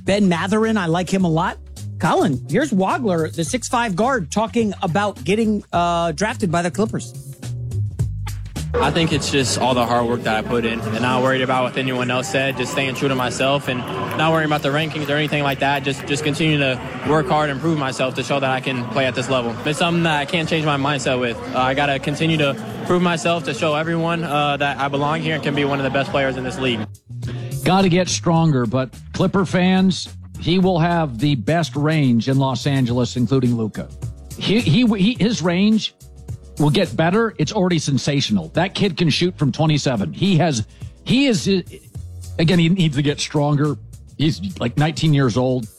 Ben Mathurin, I like him a lot. Colin, here's Wagler, the 6'5 guard, talking about getting drafted by the Clippers. I think it's just all the hard work that I put in and not worried about what anyone else said, just staying true to myself and not worrying about the rankings or anything like that. Just continue to work hard and prove myself to show that I can play at this level. It's something that I can't change my mindset with. I got to continue to prove myself to show everyone that I belong here and can be one of the best players in this league. Got to get stronger, but Clipper fans, he will have the best range in Los Angeles, including Luka. His range will get better. It's already sensational. That kid can shoot from 27. He is, again, he needs to get stronger. He's like 19 years old.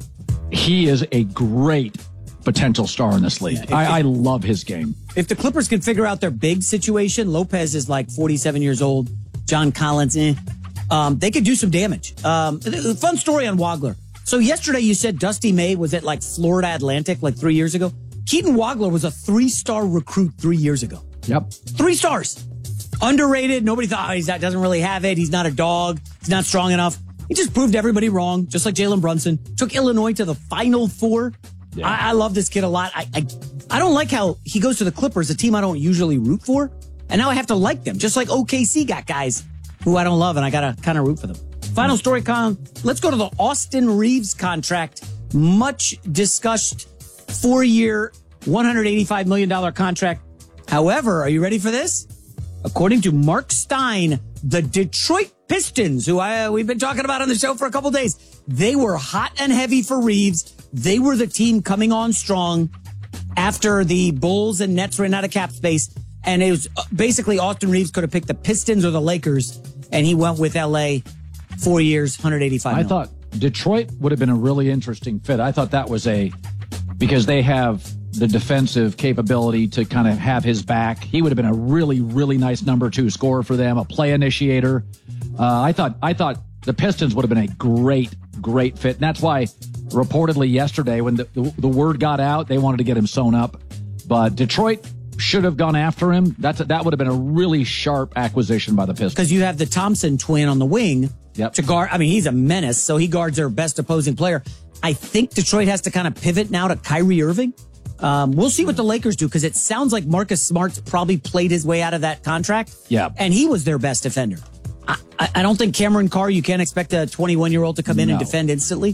He is a great potential star in this league. I love his game. If the Clippers can figure out their big situation, Lopez is like 47 years old. John Collins, they could do some damage. Fun story on Wagler. So yesterday you said Dusty May was at like Florida Atlantic like 3 years ago. Keaton Wagler was a 3-star recruit 3 years ago. Yep. 3 stars. Underrated. Nobody thought, he doesn't really have it. He's not a dog. He's not strong enough. He just proved everybody wrong, just like Jalen Brunson. Took Illinois to the Final Four. Yeah. I love this kid a lot. I don't like how he goes to the Clippers, a team I don't usually root for. And now I have to like them, just like OKC got guys who I don't love, and I got to kind of root for them. Final story, Colin. Let's go to the Austin Reeves contract. Much discussed 4-year, $185 million contract. However, are you ready for this? According to Mark Stein, the Detroit Pistons, who we've been talking about on the show for a couple days, they were hot and heavy for Reeves. They were the team coming on strong after the Bulls and Nets ran out of cap space. And it was basically Austin Reeves could have picked the Pistons or the Lakers, and he went with L.A. 4 years, $185 million. I thought Detroit would have been a really interesting fit. I thought that was because they have the defensive capability to kind of have his back. He would have been a really, really nice number 2 scorer for them, a play initiator. I thought the Pistons would have been a great fit. And that's why reportedly yesterday when the word got out, they wanted to get him sewn up. But Detroit should have gone after him. That would have been a really sharp acquisition by the Pistons. Because you have the Thompson twin on the wing to guard. I mean, he's a menace, so he guards their best opposing player. I think Detroit has to kind of pivot now to Kyrie Irving. We'll see what the Lakers do, because it sounds like Marcus Smart's probably played his way out of that contract. Yeah. And he was their best defender. I don't think Cameron Carr, you can't expect a 21-year-old to come in and defend instantly.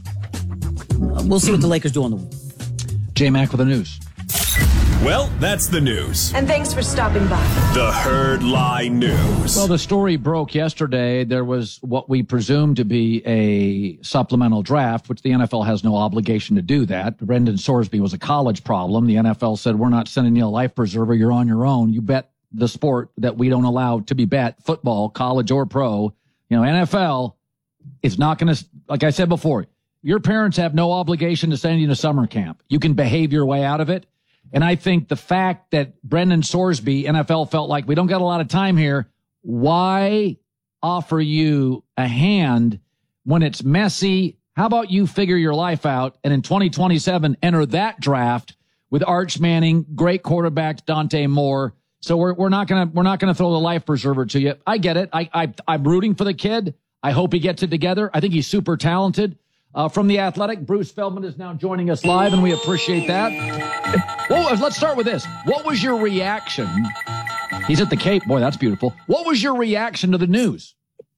We'll see what the Lakers do on the wing. J-Mac with the news. Well, that's the news. And thanks for stopping by. The Herd Lie News. Well, the story broke yesterday. There was what we presume to be a supplemental draft, which the NFL has no obligation to do that. Brendan Sorsby was a college problem. The NFL said, we're not sending you a life preserver. You're on your own. You bet the sport that we don't allow to be bet, football, college or pro. NFL is not going to, like I said before, your parents have no obligation to send you to summer camp. You can behave your way out of it. And I think the fact that Brendan Sorsby, NFL felt like we don't got a lot of time here. Why offer you a hand when it's messy? How about you figure your life out and in 2027 enter that draft with Arch Manning, great quarterback Dante Moore. So we're not gonna throw the life preserver to you. I get it. I'm rooting for the kid. I hope he gets it together. I think he's super talented. From The Athletic, Bruce Feldman is now joining us live, and we appreciate that. Well, let's start with this. What was your reaction? He's at the Cape. Boy, that's beautiful. What was your reaction to the news?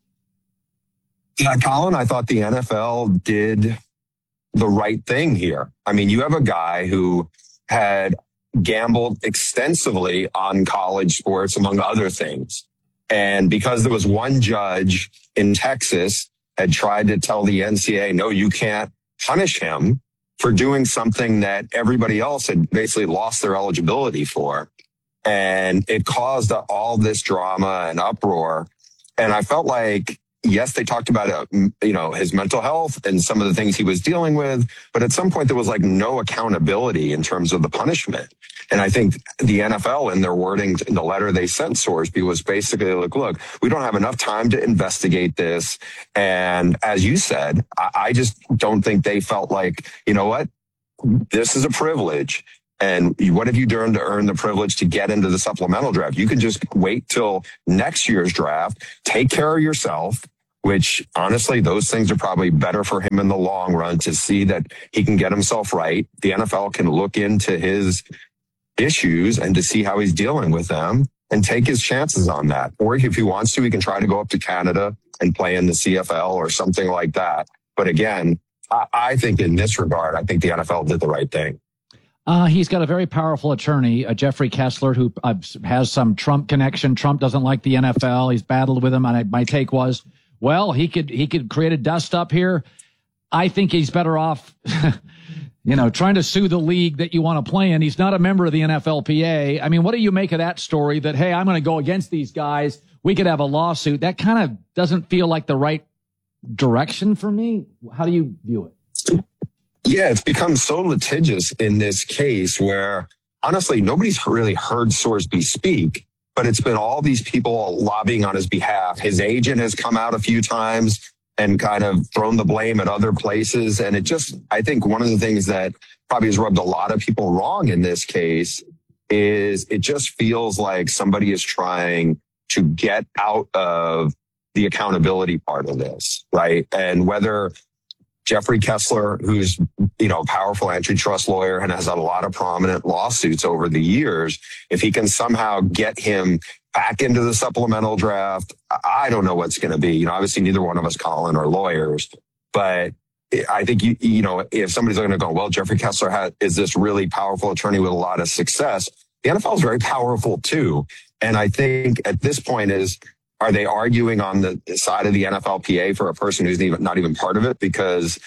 Yeah, Colin, I thought the NFL did the right thing here. I mean, you have a guy who had gambled extensively on college sports, among other things. And because there was one judge in Texas had tried to tell the NCAA, no, you can't punish him for doing something that everybody else had basically lost their eligibility for. And it caused all this drama and uproar. And I felt like, yes, they talked about, his mental health and some of the things he was dealing with. But at some point, there was like no accountability in terms of the punishment. And I think the NFL, in their wording in the letter they sent Sorsby, was basically like, look, we don't have enough time to investigate this. And as you said, I just don't think they felt like, you know what, this is a privilege. And what have you done to earn the privilege to get into the supplemental draft? You could just wait till next year's draft, take care of yourself, which honestly, those things are probably better for him in the long run to see that he can get himself right. The NFL can look into his issues and to see how he's dealing with them and take his chances on that. Or if he wants to, he can try to go up to Canada and play in the CFL or something like that. But again, I think in this regard, I think the NFL did the right thing. He's got a very powerful attorney, Jeffrey Kessler, who has some Trump connection. Trump doesn't like the NFL. He's battled with him. And my take was, well, he could create a dust up here. I think he's better off, trying to sue the league that you want to play in. He's not a member of the NFLPA. I mean, what do you make of that story that, hey, I'm going to go against these guys. We could have a lawsuit. That kind of doesn't feel like the right direction for me. How do you view it? Yeah, it's become so litigious in this case where, honestly, nobody's really heard Sorsby speak, but it's been all these people lobbying on his behalf. His agent has come out a few times and kind of thrown the blame at other places. And I think one of the things that probably has rubbed a lot of people wrong in this case is it just feels like somebody is trying to get out of the accountability part of this, right? And whether Jeffrey Kessler, who's, a powerful antitrust lawyer and has had a lot of prominent lawsuits over the years, if he can somehow get him back into the supplemental draft, I don't know what's going to be. Obviously neither one of us, Colin, are lawyers, but I think, if somebody's going to go, well, Jeffrey Kessler is this really powerful attorney with a lot of success. The NFL is very powerful too. And I think at this point are they arguing on the side of the NFLPA for a person who's not even part of it? Because,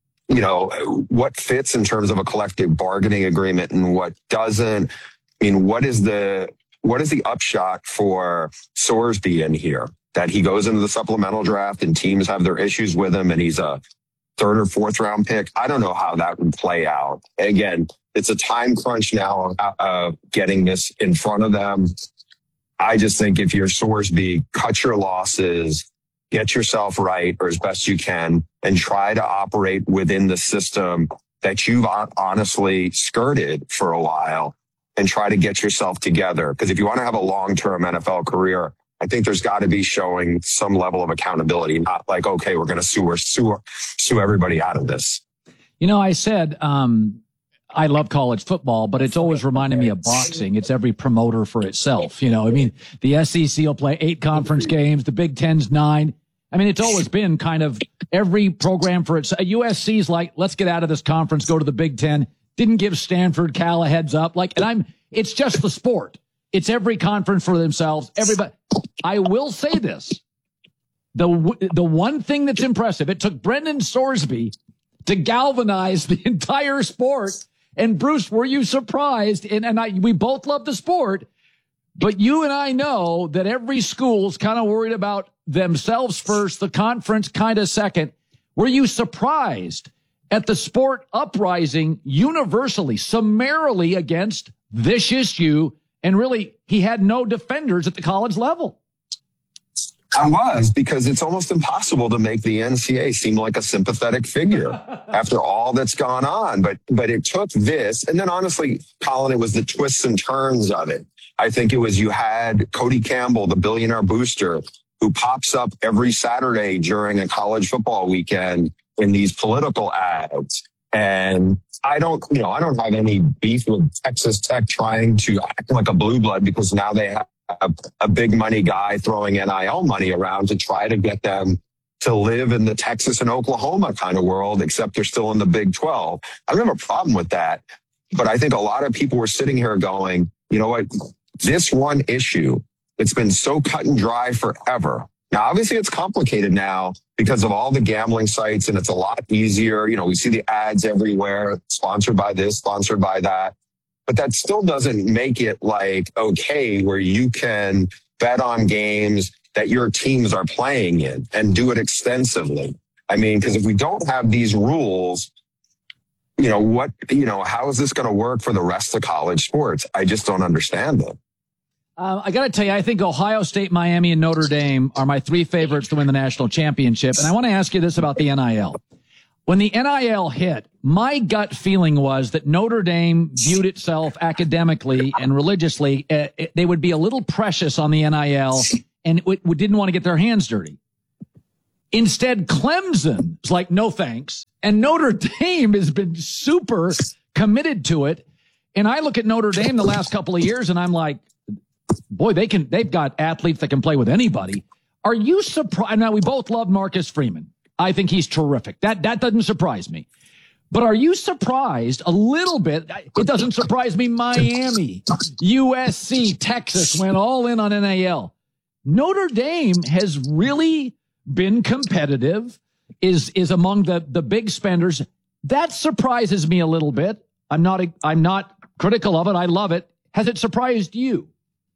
what fits in terms of a collective bargaining agreement and what doesn't? I mean, what is the upshot for Sorsby in here? That he goes into the supplemental draft and teams have their issues with him and he's a third or fourth round pick. I don't know how that would play out. Again, it's a time crunch now of getting this in front of them. I just think if you're Sorsby, cut your losses, get yourself right or as best you can, and try to operate within the system that you've honestly skirted for a while and try to get yourself together. Because if you want to have a long-term NFL career, I think there's got to be showing some level of accountability, not like, okay, we're going to sue everybody out of this. I said, I love college football, but it's always reminded me of boxing. It's every promoter for itself. The SEC will play 8 conference games. The Big Ten's 9. I mean, it's always been kind of every program for itself. USC's like, let's get out of this conference, go to the Big Ten. Didn't give Stanford, Cal a heads up. It's just the sport. It's every conference for themselves. Everybody. I will say this. The one thing that's impressive, it took Brendan Sorsby to galvanize the entire sport. And Bruce, were you surprised? We both love the sport, but you and I know that every school's kind of worried about themselves first, the conference kind of second. Were you surprised at the sport uprising universally, summarily against this issue? And really, he had no defenders at the college level. I was, because it's almost impossible to make the NCAA seem like a sympathetic figure after all that's gone on. But it took this. And then honestly, Colin, it was the twists and turns of it. I think it was you had Cody Campbell, the billionaire booster, who pops up every Saturday during a college football weekend in these political ads. And I don't have any beef with Texas Tech trying to act like a blue blood because now they have a big money guy throwing NIL money around to try to get them to live in the Texas and Oklahoma kind of world, except they're still in the Big 12. I don't have a problem with that. But I think a lot of people were sitting here going, you know what, this one issue, it's been so cut and dry forever. Now, obviously, it's complicated now because of all the gambling sites, and it's a lot easier. We see the ads everywhere, sponsored by this, sponsored by that. But that still doesn't make it like, okay, where you can bet on games that your teams are playing in and do it extensively. I mean, because if we don't have these rules, how is this going to work for the rest of college sports? I just don't understand it. I got to tell you, I think Ohio State, Miami, and Notre Dame are my 3 favorites to win the national championship. And I want to ask you this about the NIL. When the NIL hit, my gut feeling was that Notre Dame viewed itself academically and religiously. They would be a little precious on the NIL and didn't want to get their hands dirty. Instead, Clemson is like, no thanks. And Notre Dame has been super committed to it. And I look at Notre Dame the last couple of years and I'm like, boy, they've got athletes that can play with anybody. Are you surprised? Now, we both love Marcus Freeman. I think he's terrific. That doesn't surprise me. But are you surprised a little bit? It doesn't surprise me. Miami, USC, Texas went all in on NIL. Notre Dame has really been competitive, is among the big spenders. That surprises me a little bit. I'm not critical of it. I love it. Has it surprised you?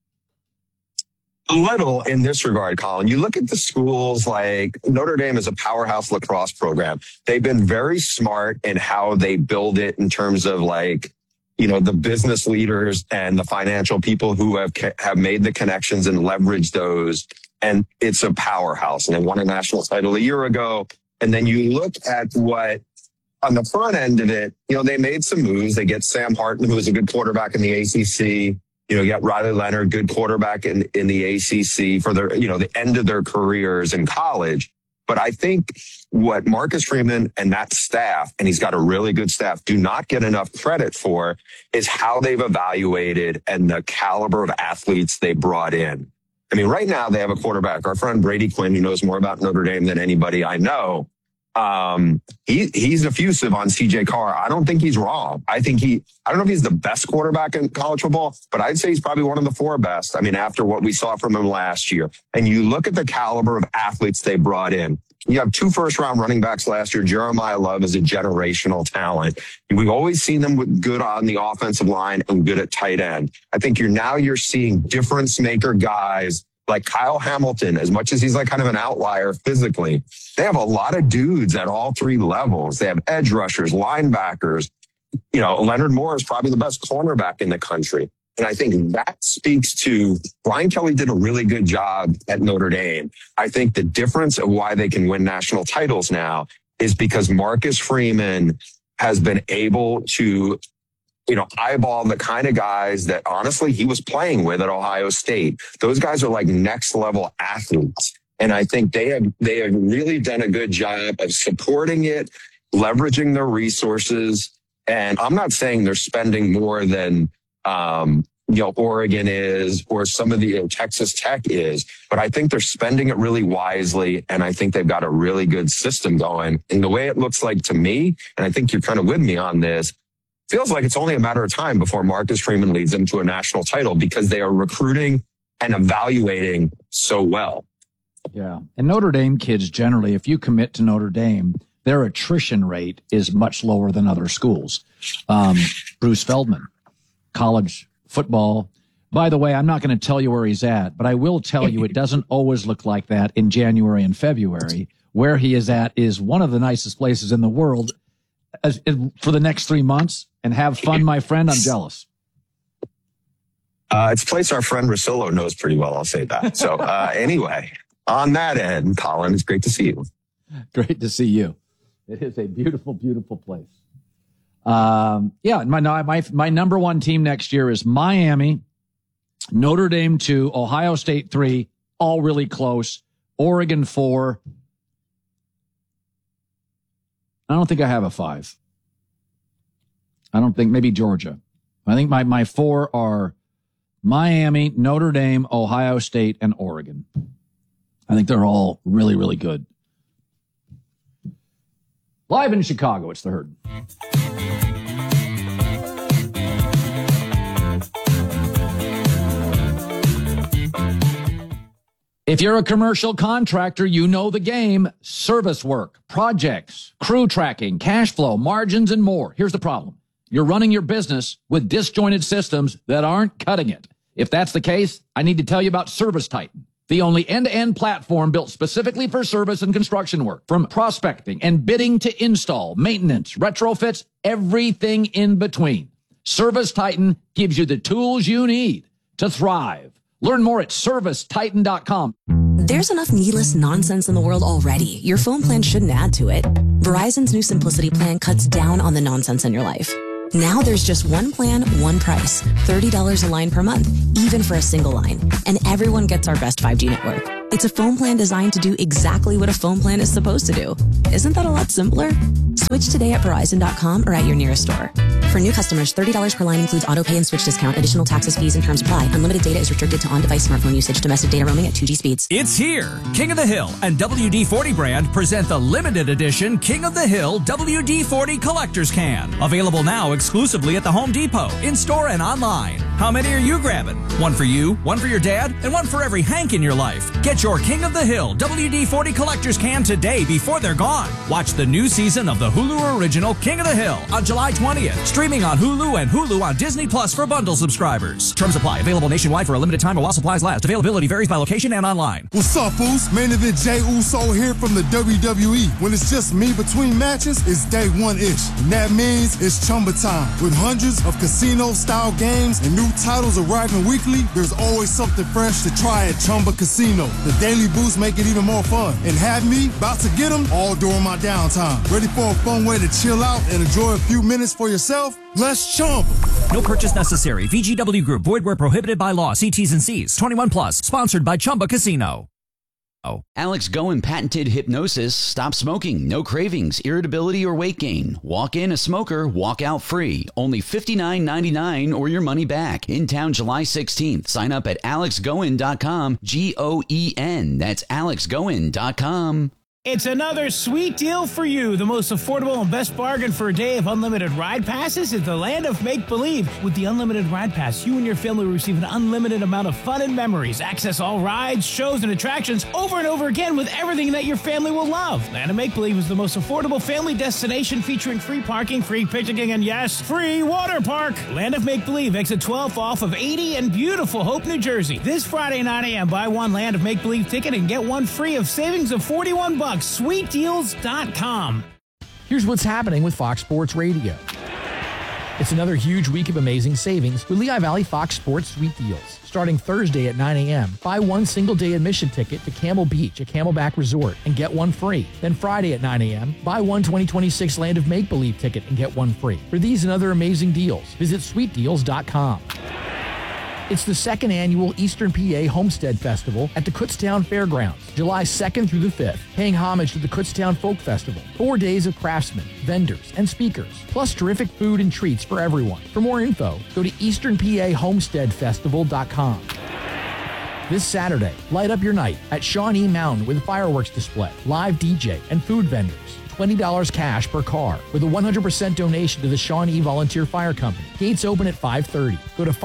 A little in this regard, Colin. You look at the schools like Notre Dame is a powerhouse lacrosse program. They've been very smart in how they build it in terms of like, the business leaders and the financial people who have made the connections and leveraged those. And it's a powerhouse. And they won a national title a year ago. And then you look at what on the front end of it, they made some moves. They get Sam Hartman, who is a good quarterback in the ACC. You get Riley Leonard, good quarterback in the ACC for their, the end of their careers in college. But I think what Marcus Freeman and that staff, and he's got a really good staff, do not get enough credit for is how they've evaluated and the caliber of athletes they brought in. I mean, right now they have a quarterback, our friend Brady Quinn, who knows more about Notre Dame than anybody I know. He's effusive on CJ Carr. I don't think he's wrong. I don't know if he's the best quarterback in college football, but I'd say he's probably one of the 4 best. I mean, after what we saw from him last year, and you look at the caliber of athletes they brought in, you have 2 first-round running backs last year. Jeremiah Love is a generational talent. We've always seen them with good on the offensive line and good at tight end. I think you're seeing difference maker guys like Kyle Hamilton, as much as he's like kind of an outlier physically. They have a lot of dudes at all 3 levels. They have edge rushers, linebackers. Leonard Moore is probably the best cornerback in the country. And I think that speaks to Brian Kelly did a really good job at Notre Dame. I think the difference of why they can win national titles now is because Marcus Freeman has been able to eyeball the kind of guys that honestly he was playing with at Ohio State. Those guys are like next level athletes. And I think they have really done a good job of supporting it, leveraging their resources. And I'm not saying they're spending more than, Oregon is or some of the Texas Tech is, but I think they're spending it really wisely. And I think they've got a really good system going. And the way it looks like to me, and I think you're kind of with me on this, feels like it's only a matter of time before Marcus Freeman leads them to a national title because they are recruiting and evaluating so well. Yeah. And Notre Dame kids generally, if you commit to Notre Dame, their attrition rate is much lower than other schools. Bruce Feldman, college football. By the way, I'm not going to tell you where he's at, but I will tell you it doesn't always look like that in January and February. Where he is at is one of the nicest places in the world for the next 3 months. And have fun, my friend. I'm jealous. It's a place our friend Rosillo knows pretty well. I'll say that. So anyway, on that end, Colin, it's great to see you. Great to see you. It is a beautiful, beautiful place. My number 1 team next year is Miami, Notre Dame 2, Ohio State 3, all really close. Oregon 4. I don't think I have a 5. I don't think, maybe Georgia. I think my 4 are Miami, Notre Dame, Ohio State, and Oregon. I think they're all really, really good. Live in Chicago, it's the Herd. If you're a commercial contractor, you know the game. Service work, projects, crew tracking, cash flow, margins, and more. Here's the problem. You're running your business with disjointed systems that aren't cutting it. If that's the case, I need to tell you about Service Titan, the only end-to-end platform built specifically for service and construction work. From prospecting and bidding to install, maintenance, retrofits, everything in between. Service Titan gives you the tools you need to thrive. Learn more at ServiceTitan.com. There's enough needless nonsense in the world already. Your phone plan shouldn't add to it. Verizon's new Simplicity plan cuts down on the nonsense in your life. Now there's just one plan, one price. $30 a line per month, even for a single line. And everyone gets our best 5G network. It's a phone plan designed to do exactly what a phone plan is supposed to do. Isn't that a lot simpler? Switch today at Verizon.com or at your nearest store. For new customers, $30 per line includes auto pay and switch discount. Additional taxes, fees, and terms apply. Unlimited data is restricted to on-device smartphone usage. Domestic data roaming at 2G speeds. It's here. King of the Hill and WD-40 brand present the limited edition King of the Hill WD-40 Collector's Can. Available now exclusively at the Home Depot, in-store and online. How many are you grabbing? One for you, one for your dad, and one for every Hank in your life. Get your King of the Hill WD-40 Collector's Can today before they're gone. Watch the new season of the Hulu original King of the Hill on July 20th. Streaming on Hulu and Hulu on Disney Plus for bundle subscribers. Terms apply. Available nationwide for a limited time while supplies last. Availability varies by location and online. What's up, Foos? Main event Jey Uso here from the WWE. When it's just me between matches, it's day one-ish. And that means it's Chumba time. With hundreds of casino-style games and new titles arriving weekly, there's always something fresh to try at Chumba Casino. The daily boosts make it even more fun. And have me about to get them all during my downtime. Ready for a fun way to chill out and enjoy a few minutes for yourself? Let's Chumba. No purchase necessary. VGW Group. Void where prohibited by law. See T's and C's. 21 plus. Sponsored by Chumba Casino. Alex Goen patented hypnosis. Stop smoking. No cravings, irritability, or weight gain. Walk in a smoker, walk out free. Only $59.99 or your money back. In town July 16th. Sign up at alexgoen.com. Goen. That's alexgoen.com. It's another sweet deal for you. The most affordable and best bargain for a day of unlimited ride passes is the land of make-believe. With the unlimited ride pass, you and your family will receive an unlimited amount of fun and memories. Access all rides, shows, and attractions over and over again with everything that your family will love. Land of Make-Believe is the most affordable family destination featuring free parking, free picnicking, and yes, free water park. Land of Make-Believe, exit 12 off of 80 in beautiful Hope, New Jersey. This Friday, 9 a.m., buy one Land of Make-Believe ticket and get one free of savings of $41. SweetDeals.com. Here's what's happening with Fox Sports Radio. It's another huge week of amazing savings with Lehigh Valley Fox Sports Sweet Deals. Starting Thursday at 9 a.m., buy one single-day admission ticket to Camel Beach, a Camelback resort, and get one free. Then Friday at 9 a.m., buy one 2026 Land of Make-Believe ticket and get one free. For these and other amazing deals, visit SweetDeals.com. It's the second annual Eastern PA Homestead Festival at the Kutztown Fairgrounds, July 2nd through the 5th, paying homage to the Kutztown Folk Festival. 4 days of craftsmen, vendors, and speakers, plus terrific food and treats for everyone. For more info, go to easternpahomesteadfestival.com. This Saturday, light up your night at Shawnee Mountain with a fireworks display, live DJ, and food vendors. $20 cash per car with a 100% donation to the Shawnee Volunteer Fire Company. Gates open at 5:30. Go to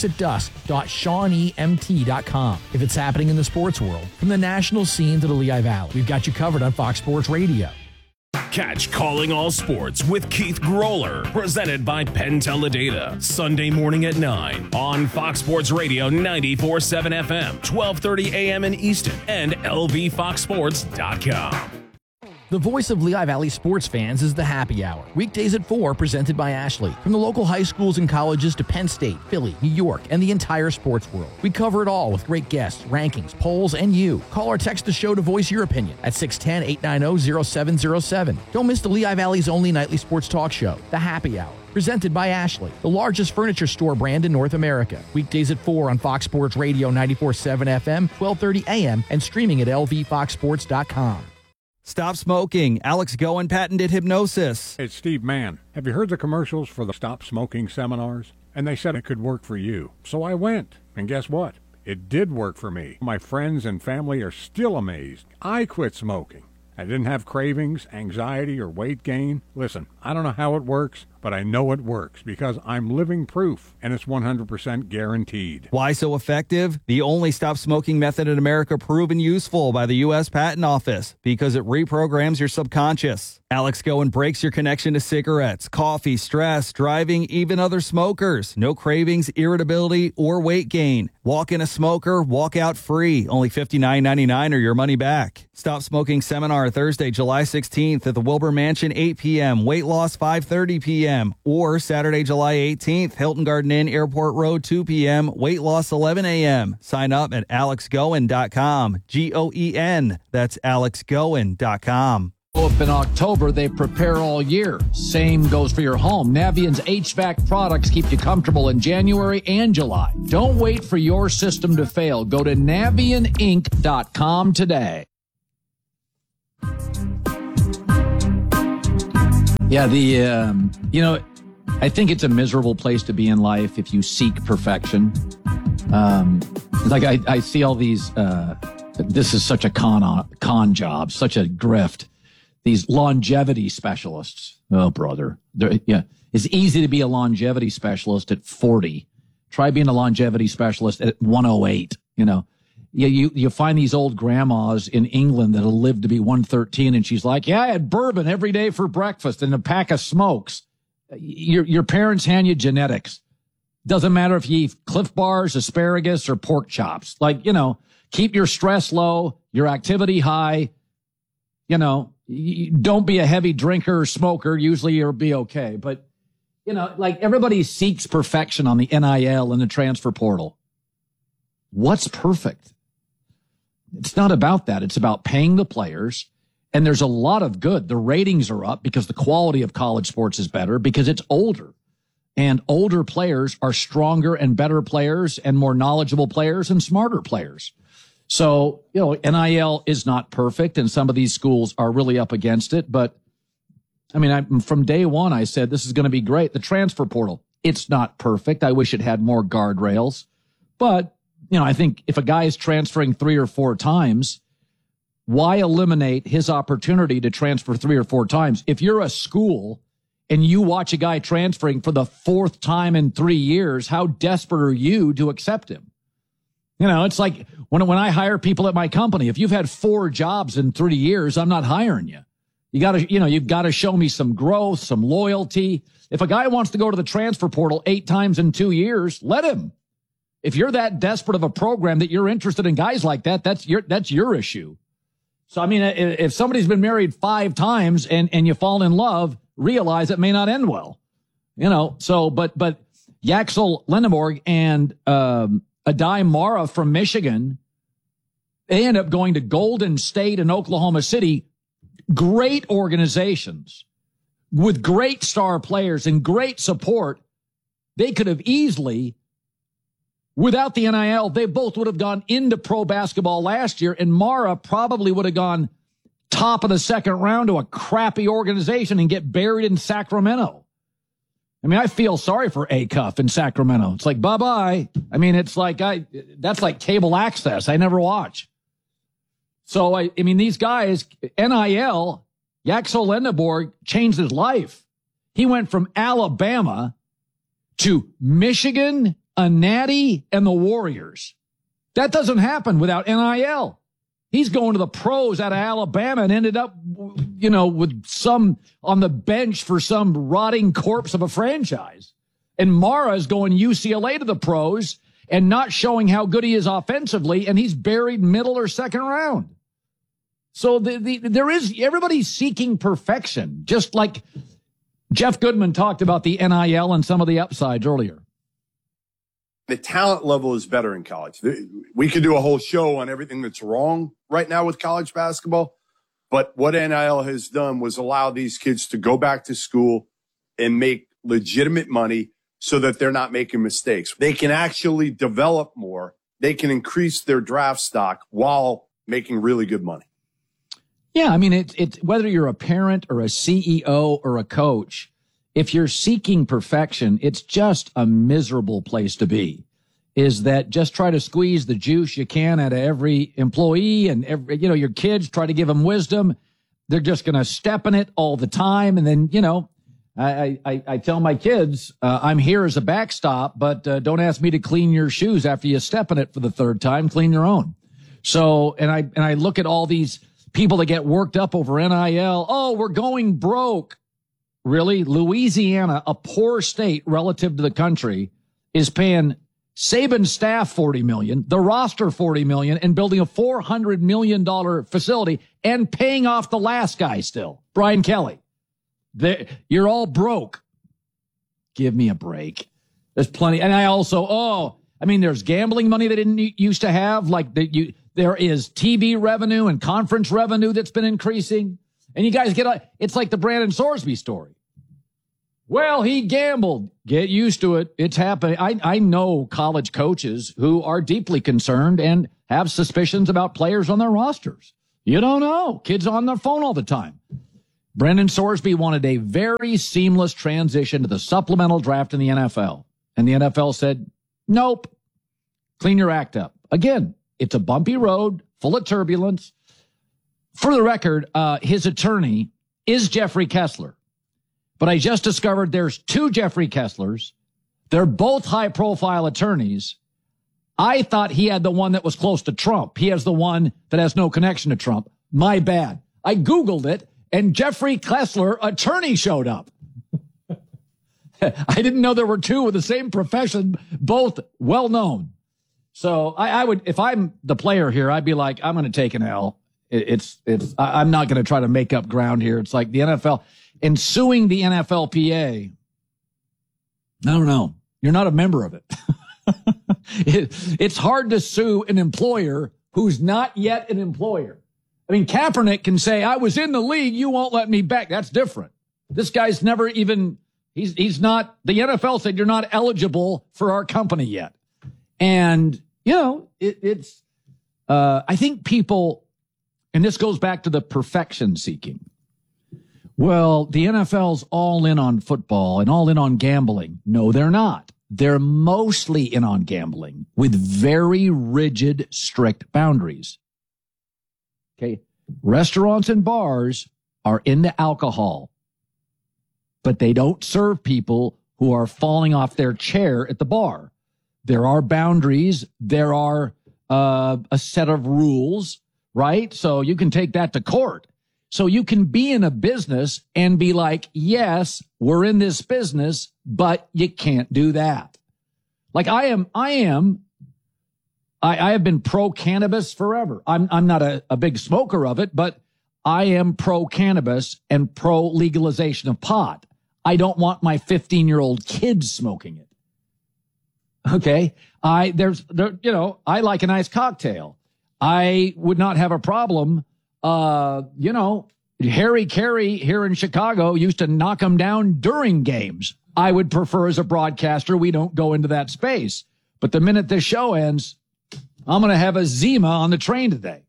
fireworksatdusk.shawneemt.com. If it's happening in the sports world, from the national scene to the Lehigh Valley, we've got you covered on Fox Sports Radio. Catch Calling All Sports with Keith Groller, presented by Penn Teledata, Sunday morning at 9 on Fox Sports Radio 94.7 FM, 12:30 a.m. in Easton, and lvfoxsports.com. The voice of Lehigh Valley sports fans is the Happy Hour. Weekdays at 4, presented by Ashley. From the local high schools and colleges to Penn State, Philly, New York, and the entire sports world. We cover it all with great guests, rankings, polls, and you. Call or text the show to voice your opinion at 610-890-0707. Don't miss the Lehigh Valley's only nightly sports talk show, The Happy Hour. Presented by Ashley, the largest furniture store brand in North America. Weekdays at 4 on Fox Sports Radio 94.7 FM, 12:30 a.m., and streaming at lvfoxsports.com. Stop smoking. Alex Goen patented hypnosis. It's Steve Mann. Have you heard the commercials for the Stop Smoking seminars? And they said it could work for you. So I went. And guess what? It did work for me. My friends and family are still amazed. I quit smoking. I didn't have cravings, anxiety, or weight gain. Listen, I don't know how it works, but I know it works because I'm living proof, and it's 100% guaranteed. Why so effective? The only stop smoking method in America proven useful by the U.S. Patent Office because it reprograms your subconscious. Alex Goen breaks your connection to cigarettes, coffee, stress, driving, even other smokers. No cravings, irritability, or weight gain. Walk in a smoker, walk out free. Only $59.99 or your money back. Stop Smoking Seminar Thursday, July 16th at the Wilbur Mansion, 8 p.m. Weight loss, 5:30 p.m. Or Saturday, July 18th, Hilton Garden Inn, Airport Road, 2 p.m. Weight loss, 11 a.m. Sign up at alexgoen.com. Goen. That's alexgoen.com. Up in October, they prepare all year. Same goes for your home. Navient's HVAC products keep you comfortable in January and July. Don't wait for your system to fail. Go to NavientInc.com today. Yeah, I think it's a miserable place to be in life if you seek perfection. I see all these, this is such a con job, such a grift. These longevity specialists. Oh, brother. It's easy to be a longevity specialist at 40. Try being a longevity specialist at 108. You find these old grandmas in England that'll live to be 113, and she's like, yeah, I had bourbon every day for breakfast and a pack of smokes. Your parents hand you genetics. Doesn't matter if you eat Cliff Bars, asparagus, or pork chops. Keep your stress low, your activity high. Don't be a heavy drinker or smoker. Usually you'll be okay. But, everybody seeks perfection on the NIL and the transfer portal. What's perfect? It's not about that. It's about paying the players. And there's a lot of good. The ratings are up because the quality of college sports is better because it's older. And older players are stronger and better players and more knowledgeable players and smarter players. So, NIL is not perfect, and some of these schools are really up against it. But, from day one, I said this is going to be great. The transfer portal, it's not perfect. I wish it had more guardrails. But, I think if a guy is transferring 3 or 4 times, why eliminate his opportunity to transfer 3 or 4 times? If you're a school and you watch a guy transferring for the 4th time in 3 years, how desperate are you to accept him? It's like when I hire people at my company, if you've had 4 jobs in 3 years, I'm not hiring you. You've got to show me some growth, some loyalty. If a guy wants to go to the transfer portal 8 times in 2 years, let him. If you're that desperate of a program that you're interested in guys like that, that's your issue. So, if somebody's been married 5 times and you fall in love, realize it may not end well. But Yaxel Lendeborg and, Adai Mara from Michigan, they end up going to Golden State and Oklahoma City, great organizations with great star players and great support. They could have easily, without the NIL, they both would have gone into pro basketball last year, and Mara probably would have gone top of the 2nd round to a crappy organization and get buried in Sacramento. I feel sorry for Acuff in Sacramento. It's like, bye-bye. It's like, that's like cable access. I never watch. So, these guys, NIL, Yaxel Lendeborg changed his life. He went from Alabama to Michigan, a Natty, and the Warriors. That doesn't happen without NIL. He's going to the pros out of Alabama and ended up, with some on the bench for some rotting corpse of a franchise. And Mara is going UCLA to the pros and not showing how good he is offensively, and he's buried middle or 2nd round. So everybody's seeking perfection, just like Jeff Goodman talked about the NIL and some of the upsides earlier. The talent level is better in college. We could do a whole show on everything that's wrong right now with college basketball. But what NIL has done was allow these kids to go back to school and make legitimate money so that they're not making mistakes. They can actually develop more. They can increase their draft stock while making really good money. Yeah, it's whether you're a parent or a CEO or a coach, if you're seeking perfection, it's just a miserable place to be. Is that just try to squeeze the juice you can out of every employee and your kids, try to give them wisdom. They're just going to step in it all the time. And then, I tell my kids, I'm here as a backstop, but don't ask me to clean your shoes after you step in it for the 3rd time. Clean your own. So, and I look at all these people that get worked up over NIL. Oh, we're going broke. Really? Louisiana, a poor state relative to the country, is paying Saban's staff $40 million, the roster $40 million, and building a $400 million facility and paying off the last guy still, Brian Kelly. You're all broke. Give me a break. There's plenty. And I also, there's gambling money they didn't used to have. There is TV revenue and conference revenue that's been increasing. And you guys it's like the Brandon Sorsby story. Well, he gambled. Get used to it. It's happening. I know college coaches who are deeply concerned and have suspicions about players on their rosters. You don't know. Kids on their phone all the time. Brandon Sorsby wanted a very seamless transition to the supplemental draft in the NFL. And the NFL said, nope. Clean your act up. Again, it's a bumpy road full of turbulence. For the record, his attorney is Jeffrey Kessler. But I just discovered there's 2 Jeffrey Kesslers. They're both high-profile attorneys. I thought he had the one that was close to Trump. He has the one that has no connection to Trump. My bad. I Googled it, and Jeffrey Kessler, attorney, showed up. I didn't know there were 2 with the same profession, both well-known. So I would, if I'm the player here, I'd be like, I'm going to take an L. I'm not going to try to make up ground here. It's like the NFL... And suing the NFLPA, I don't know. You're not a member of it. It's hard to sue an employer who's not yet an employer. I mean, Kaepernick can say, I was in the league, you won't let me back. That's different. This guy's never even, he's not, the NFL said you're not eligible for our company yet. And, you know, I think people, and this goes back to the perfection seeking. Well, the NFL's all in on football and all in on gambling. No, they're not. They're mostly in on gambling with very rigid, strict boundaries. Okay. Restaurants and bars are into alcohol, but they don't serve people who are falling off their chair at the bar. There are boundaries. There are a set of rules, right? So you can take that to court. So you can be in a business and be like, yes, we're in this business, but you can't do that. Like I have been pro cannabis forever. I'm not a big smoker of it, but I am pro cannabis and pro legalization of pot. I don't want my 15-year-old kids smoking it. Okay. I like a nice cocktail. I would not have a problem. Harry Carey here in Chicago used to knock them down during games. I would prefer as a broadcaster, we don't go into that space. But the minute this show ends, I'm going to have a Zima on the train today.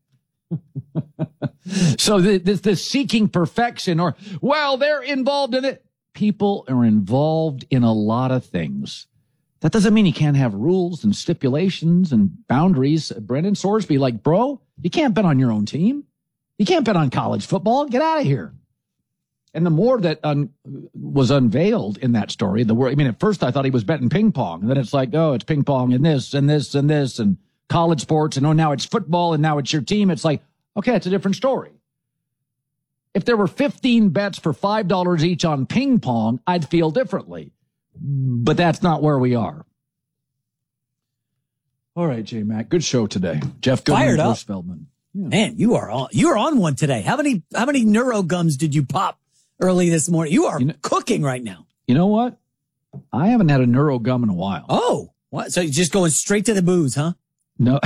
So the seeking perfection they're involved in it. People are involved in a lot of things. That doesn't mean you can't have rules and stipulations and boundaries. Brandon Sorsby, like, bro, you can't bet on your own team. You can't bet on college football. Get out of here. And the more that was unveiled in that story, at first I thought he was betting ping pong. And then it's like, oh, it's ping pong and this and this and this and college sports. And now it's football and now it's your team. It's like, okay, it's a different story. If there were 15 bets for $5 each on ping pong, I'd feel differently. But that's not where we are. All right, J-Mac, good show today. Jeff Goodman, Bruce Feldman. Yeah. Man, you are on one today. How many neurogums did you pop early this morning? You are cooking right now. You know what? I haven't had a neurogum in a while. Oh, what? So you're just going straight to the booze, huh? No,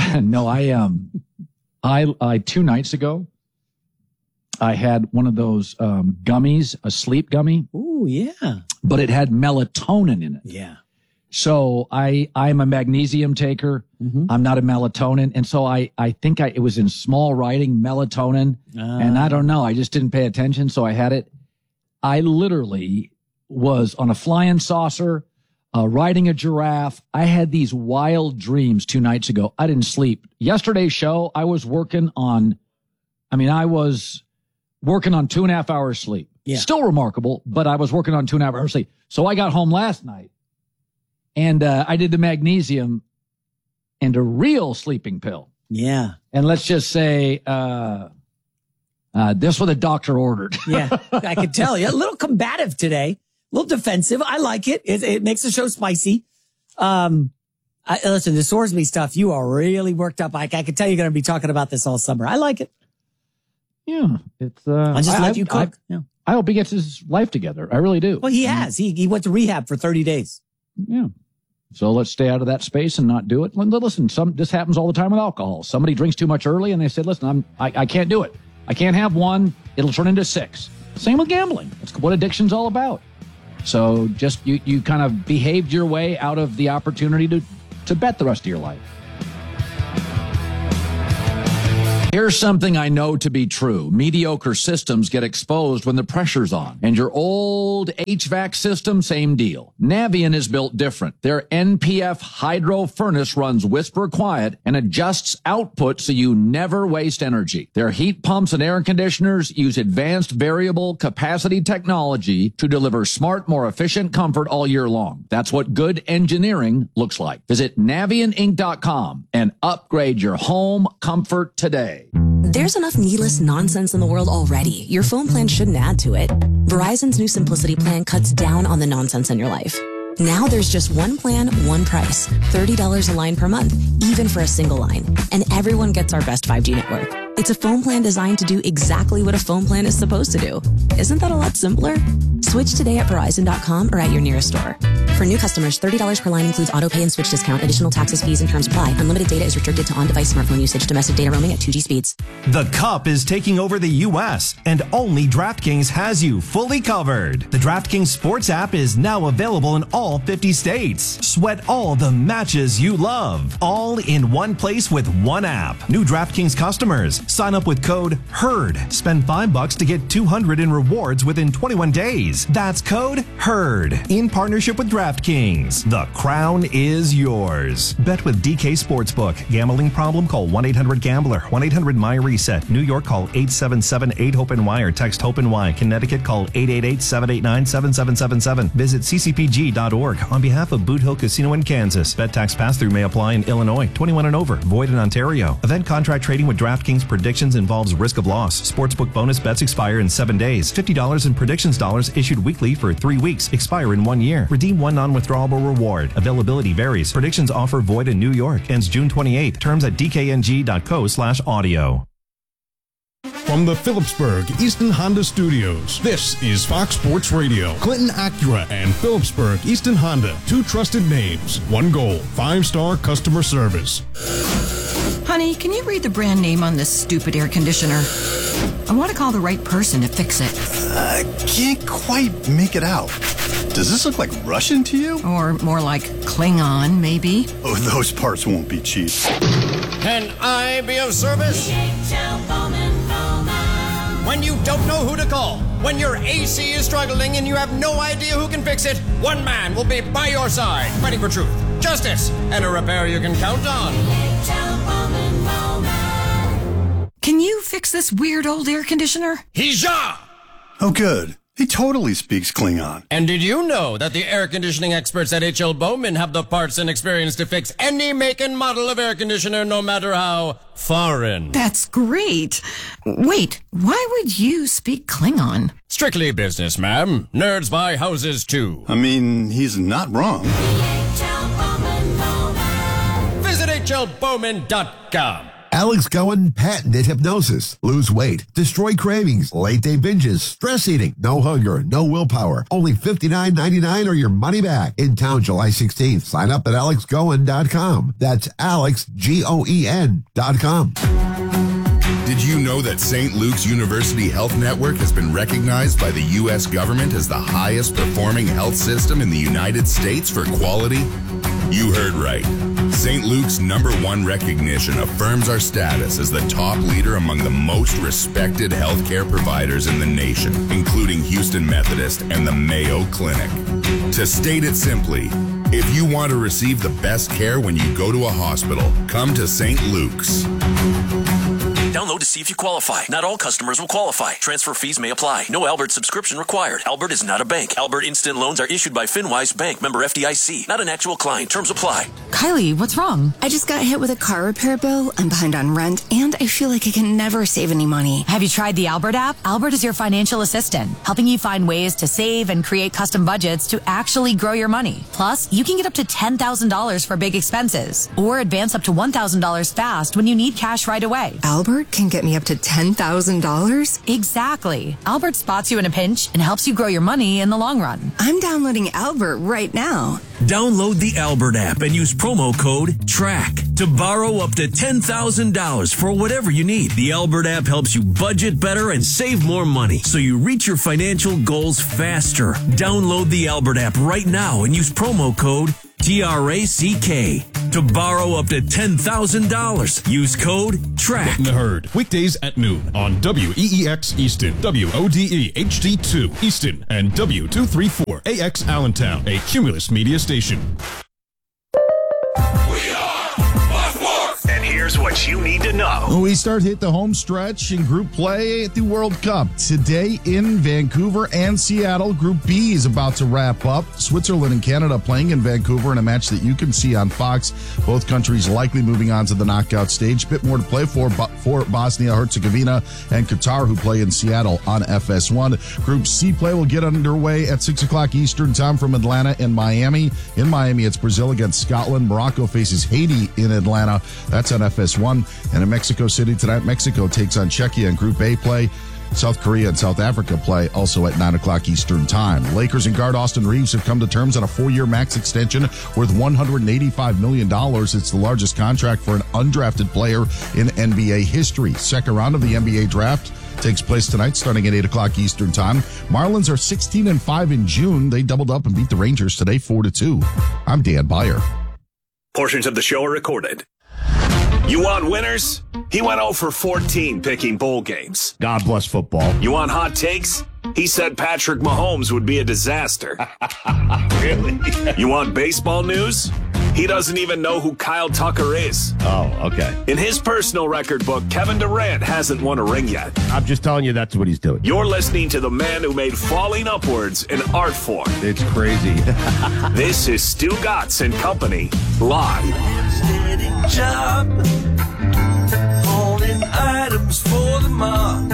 I 2 nights ago, I had one of those gummies, a sleep gummy. Ooh, yeah. But it had melatonin in it. Yeah. So I'm a magnesium taker. Mm-hmm. I'm not a melatonin. And so I think it was in small writing, melatonin. And I don't know. I just didn't pay attention. So I had it. I literally was on a flying saucer, riding a giraffe. I had these wild dreams 2 nights ago. I didn't sleep. Yesterday's show, I was working on 2.5 hours sleep. Yeah. Still remarkable, but I was working on 2.5 hours sleep. So I got home last night. And I did the magnesium and a real sleeping pill. Yeah. And let's just say this what the doctor ordered. Yeah, I could tell you. A little combative today. A little defensive. I like it. It makes the show spicy. Listen, the Sorsby stuff, you are really worked up. I can tell you're going to be talking about this all summer. I like it. Yeah. It's I just let you cook. I hope he gets his life together. I really do. Well, he has. He went to rehab for 30 days. Yeah. So let's stay out of that space and not do it. Listen, this happens all the time with alcohol. Somebody drinks too much early and they said, listen, I can't do it. I can't have one. It'll turn into 6. Same with gambling. That's what addiction's all about. So just you kind of behaved your way out of the opportunity to bet the rest of your life. Here's something I know to be true. Mediocre systems get exposed when the pressure's on. And your old HVAC system, same deal. Navien is built different. Their NPF hydro furnace runs whisper quiet and adjusts output so you never waste energy. Their heat pumps and air conditioners use advanced variable capacity technology to deliver smart, more efficient comfort all year long. That's what good engineering looks like. Visit NavienInc.com and upgrade your home comfort today. There's enough needless nonsense in the world already. Your phone plan shouldn't add to it. Verizon's new Simplicity plan cuts down on the nonsense in your life. Now there's just one plan, one price. $30 a line per month, even for a single line. And everyone gets our best 5G network. It's a phone plan designed to do exactly what a phone plan is supposed to do. Isn't that a lot simpler? Switch today at Verizon.com or at your nearest store. For new customers, $30 per line includes auto pay and switch discount. Additional taxes, fees, and terms apply. Unlimited data is restricted to on-device smartphone usage. Domestic data roaming at 2G speeds. The Cup is taking over the U.S., and only DraftKings has you fully covered. The DraftKings Sports app is now available in all 50 states. Sweat all the matches you love, all in one place with one app. New DraftKings customers, sign up with code HERD. Spend $5 to get $200 in rewards within 21 days. That's code HERD. In partnership with DraftKings. The crown is yours. Bet with DK Sportsbook. Gambling problem? Call 1-800-GAMBLER. 1-800-MY-RESET. New York, call 877-8-HOPE-NY or text HOPE-NY. Connecticut, call 888-789-7777. Visit ccpg.org. On behalf of Boot Hill Casino in Kansas. Bet tax pass-through may apply in Illinois. 21 and over. Void in Ontario. Event contract trading with DraftKings predictions involves risk of loss. Sportsbook bonus bets expire in 7 days. $50 in predictions dollars issued weekly for 3 weeks. Expire in 1 year. Redeem one non-withdrawable reward. Availability varies. Predictions offer void in New York. Ends June 28th. Terms at dkng.co/audio. From the Phillipsburg Easton Honda Studios, this is Fox Sports Radio. Clinton Acura and Phillipsburg Easton Honda, 2 trusted names, 1 goal, 5-star customer service. Honey, can you read the brand name on this stupid air conditioner? I want to call the right person to fix it. I can't quite make it out. Does this look like Russian to you? Or more like Klingon, maybe? Oh, those parts won't be cheap. Can I be of service? When you don't know who to call, when your AC is struggling and you have no idea who can fix it, one man will be by your side, fighting for truth, justice, and a repair you can count on. Can you fix this weird old air conditioner? Hija! Oh, good. He totally speaks Klingon. And did you know that the air conditioning experts at H.L. Bowman have the parts and experience to fix any make and model of air conditioner, no matter how foreign? That's great. Wait, why would you speak Klingon? Strictly business, ma'am. Nerds buy houses, too. I mean, he's not wrong. Visit hlbowman.com. Alex Cohen patented hypnosis. Lose weight, destroy cravings, late day binges, stress eating, no hunger, no willpower. Only $59.99 or your money back. In town July 16th. Sign up at alexcohen.com. That's alexgoen.com. Did you know that St. Luke's University Health Network has been recognized by the U.S. government as the highest performing health system in the United States for quality? You heard right. St. Luke's #1 recognition affirms our status as the top leader among the most respected healthcare providers in the nation, including Houston Methodist and the Mayo Clinic. To state it simply, if you want to receive the best care when you go to a hospital, come to St. Luke's. Download to see if you qualify. Not all customers will qualify. Transfer fees may apply. No Albert subscription required. Albert is not a bank. Albert Instant Loans are issued by FinWise Bank, member FDIC. Not an actual client. Terms apply. Kylie, what's wrong? I just got hit with a car repair bill. I'm behind on rent, and I feel like I can never save any money. Have you tried the Albert app? Albert is your financial assistant, helping you find ways to save and create custom budgets to actually grow your money. Plus, you can get up to $10,000 for big expenses, or advance up to $1,000 fast when you need cash right away. Albert can can get me up to $10,000? Exactly. Albert spots you in a pinch and helps you grow your money in the long run. I'm downloading Albert right now. Download the Albert app and use promo code TRACK to borrow up to $10,000 for whatever you need. The Albert app helps you budget better and save more money so you reach your financial goals faster. Download the Albert app right now and use promo code TRACK to borrow up to $10,000. Use code TRACK. In the Herd, weekdays at noon on WEEX Easton, WODE HD2 Easton, and W234AX Allentown, a Cumulus media station. And here's what you need to know. We start hit the home stretch in group play at the World Cup. Today in Vancouver and Seattle, Group B is about to wrap up. Switzerland and Canada playing in Vancouver in a match that you can see on Fox. Both countries likely moving on to the knockout stage. Bit more to play for Bosnia-Herzegovina and Qatar, who play in Seattle on FS1. Group C play will get underway at 6 o'clock Eastern time from Atlanta and Miami. In Miami, it's Brazil against Scotland. Morocco faces Haiti in Atlanta. That's on FS1. And in Mexico City tonight, Mexico takes on Czechia in Group A play. South Korea and South Africa play also at 9 o'clock Eastern time. Lakers and guard Austin Reeves have come to terms on a 4-year max extension worth $185 million. It's the largest contract for an undrafted player in NBA history. Second round of the NBA draft takes place tonight starting at 8 o'clock Eastern time. Marlins are 16-5 in June. They doubled up and beat the Rangers today 4-2. I'm Dan Beyer. Portions of the show are recorded. You want winners? He went 0 for 14 picking bowl games. God bless football. You want hot takes? He said Patrick Mahomes would be a disaster. Really? You want baseball news? He doesn't even know who Kyle Tucker is. Oh, okay. In his personal record book, Kevin Durant hasn't won a ring yet. I'm just telling you that's what he's doing. You're listening to the man who made falling upwards an art form. It's crazy. This is Stu Gatz and Company, live. Job, holding items for the mob.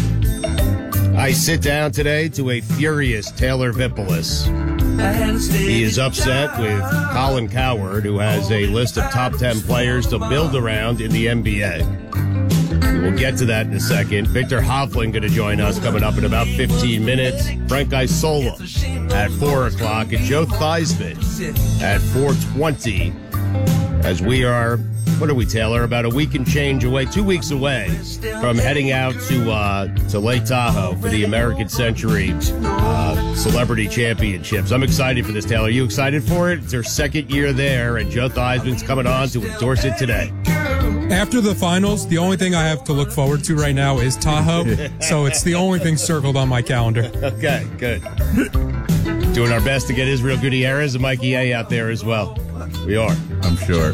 I sit down today to a furious Taylor Vippolis. He is upset with Colin Cowherd, who has a list of top 10 players to build around in the NBA. We'll get to that in a second. Victor Hovland going to join us coming up in about 15 minutes. Frank Isola at 4 o'clock and Joe Theismann at 4:20 as we are, what are we, Taylor, about a week and change away, 2 weeks away from heading out to Lake Tahoe for the American Century Celebrity Championships. I'm excited for this, Taylor. Are you excited for it? It's their second year there, and Joe Theismann's coming on to endorse it today. After the finals, the only thing I have to look forward to right now is Tahoe, so it's the only thing circled on my calendar. Okay, good. Doing our best to get Israel Gutierrez and Mikey A out there as well. We are. I'm sure.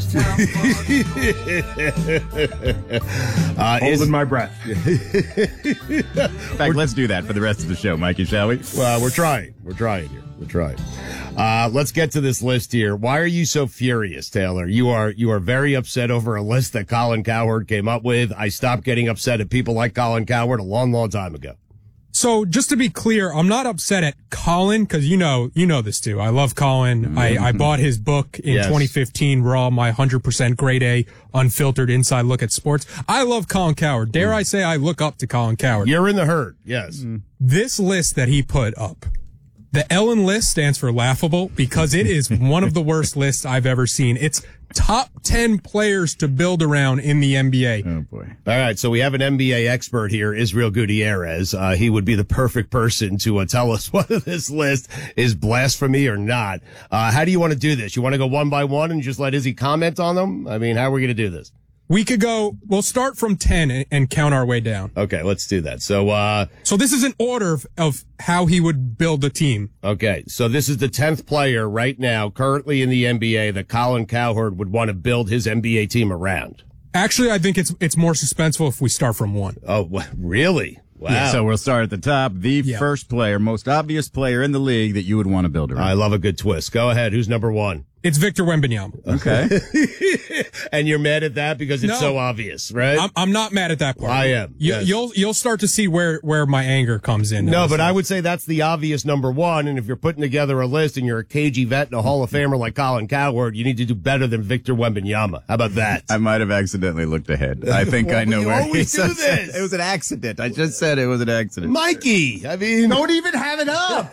Holding my breath. In fact, let's do that for the rest of the show, Mikey, shall we? Well, we're trying. We're trying here. We're trying. Let's get to this list here. Why are you so furious, Taylor? You are very upset over a list that Colin Cowherd came up with. I stopped getting upset at people like Colin Cowherd a long, long time ago. So just to be clear, I'm not upset at Colin because you know this too. I love Colin. I bought his book in 2015, Raw, my 100% grade A unfiltered inside look at sports. I love Colin Cowherd. Dare I say I look up to Colin Cowherd. You're in the herd. Yes. This list that he put up, the Ellen list stands for laughable because it is one of the worst lists I've ever seen. It's top 10 players to build around in the NBA. Oh, boy. All right, so we have an NBA expert here, Israel Gutierrez. He would be the perfect person to tell us whether this list is blasphemy or not. How do you want to do this? You want to go one by one and just let Izzy comment on them? I mean, how are we going to do this? We'll start from 10 and count our way down. Okay, let's do that. So this is an order of how he would build a team. Okay, so this is the 10th player right now, currently in the NBA, that Colin Cowherd would want to build his NBA team around. Actually, I think it's more suspenseful if we start from 1. Oh, really? Wow. Yeah, so we'll start at the top. The first player, most obvious player in the league that you would want to build around. I love a good twist. Go ahead. Who's number 1? It's Victor Wembanyama. Okay. And you're mad at that because it's so obvious, right? I'm not mad at that part. I am. Yes. You'll start to see where my anger comes in. No, but I would say that's the obvious number one. And if you're putting together a list and you're a KG vet and a Hall of Famer like Colin Cowherd, you need to do better than Victor Wembanyama. How about that? I might have accidentally looked ahead. I think I know where always do this. It was an accident. I just said it was an accident. Mikey, I mean, Don't even have it up.